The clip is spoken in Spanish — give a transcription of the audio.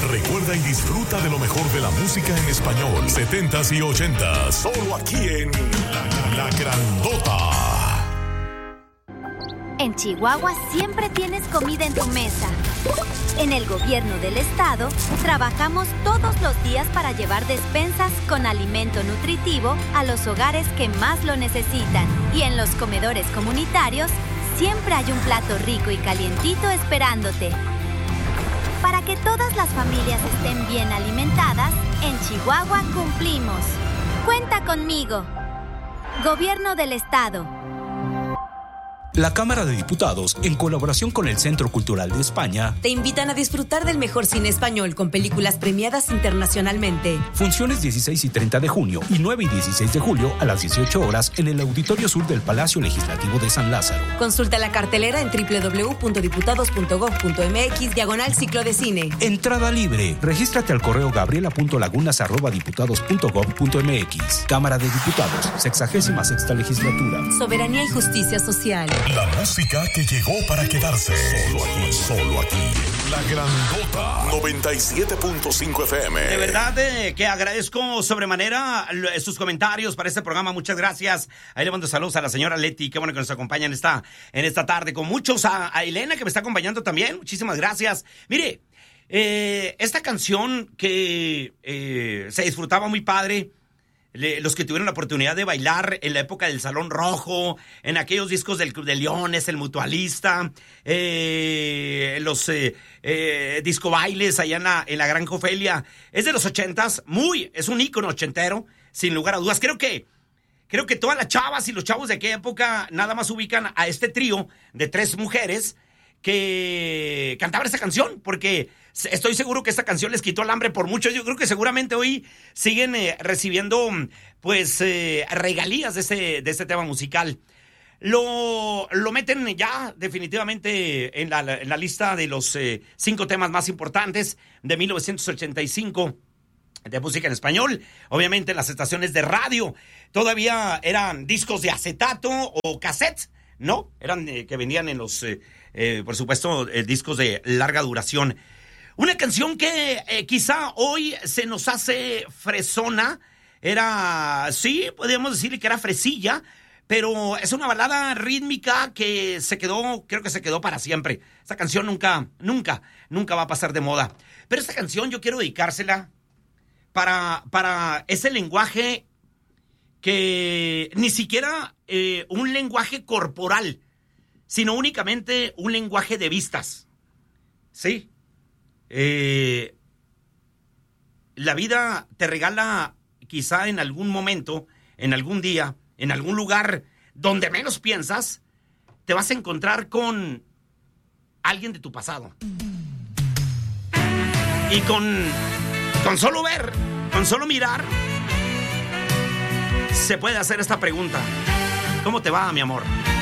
Recuerda y disfruta de lo mejor de la música en español, 70s y 80s, solo aquí en La Grandota. En Chihuahua siempre tienes comida en tu mesa. En el gobierno del estado, trabajamos todos los días para llevar despensas con alimento nutritivo a los hogares que más lo necesitan. Y en los comedores comunitarios, siempre hay un plato rico y calientito esperándote. Para que todas las familias estén bien alimentadas, en Chihuahua cumplimos. Cuenta conmigo. Gobierno del Estado. La Cámara de Diputados, en colaboración con el Centro Cultural de España, te invitan a disfrutar del mejor cine español con películas premiadas internacionalmente. Funciones 16 y 30 de junio y 9 y 16 de julio a las 18 horas en el Auditorio Sur del Palacio Legislativo de San Lázaro. Consulta la cartelera en www.diputados.gov.mx/ciclo de cine. Entrada libre. Regístrate al correo gabriela.lagunas@diputados.gov.mx. Cámara de Diputados, 66ª legislatura. Soberanía y justicia social. La música que llegó para quedarse. Solo aquí. La Grandota 97.5 FM. De verdad que agradezco sobremanera sus comentarios para este programa. Muchas gracias. Ahí le mando saludos a la señora Leti. Qué bueno que nos acompaña en esta tarde. Con muchos a Elena, que me está acompañando también. Muchísimas gracias. Mire, esta canción que se disfrutaba muy padre. Los que tuvieron la oportunidad de bailar en la época del Salón Rojo, en aquellos discos del Club de Leones, el Mutualista, los disco bailes allá en la Granja Ofelia. Es de los 80s, es un ícono ochentero, sin lugar a dudas. Creo que todas las chavas y los chavos de aquella época nada más ubican a este trío de 3 mujeres que cantaban esta canción, porque estoy seguro que esta canción les quitó el hambre por muchos. Yo creo que seguramente hoy siguen recibiendo pues regalías de este tema musical. Lo meten ya definitivamente en la lista de los 5 temas más importantes de 1985 de música en español. Obviamente en las estaciones de radio todavía eran discos de acetato o cassettes, ¿no? Eran que vendían en los, por supuesto, discos de larga duración. Una canción que quizá hoy se nos hace fresona. Sí, podríamos decir que era fresilla, pero es una balada rítmica que creo que se quedó para siempre. Esta canción nunca va a pasar de moda. Pero esta canción yo quiero dedicársela para ese lenguaje que ni siquiera un lenguaje corporal, sino únicamente un lenguaje de vistas. ¿Sí? La vida te regala quizá en algún momento, en algún día, en algún lugar donde menos piensas, te vas a encontrar con alguien de tu pasado. Y con solo ver, con solo mirar, se puede hacer esta pregunta: ¿cómo te va, mi amor?